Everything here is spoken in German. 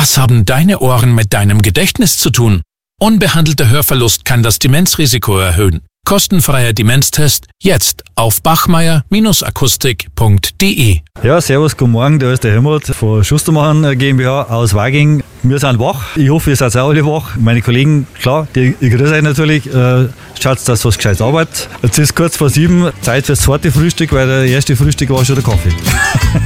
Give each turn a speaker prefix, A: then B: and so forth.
A: Was haben deine Ohren mit deinem Gedächtnis zu tun? Unbehandelter Hörverlust kann das Demenzrisiko erhöhen. Kostenfreier Demenztest jetzt auf bachmeier-akustik.de.
B: Ja, servus, guten Morgen, da ist der Helmut von Schustermacher GmbH aus Waging. Wir sind wach, ich hoffe, ihr seid auch alle wach. Meine Kollegen, klar, ich grüße euch natürlich. Schaut, dass was Gescheites arbeitet. Jetzt ist kurz vor 7, Zeit fürs zweite Frühstück, weil der erste Frühstück war schon der Kaffee.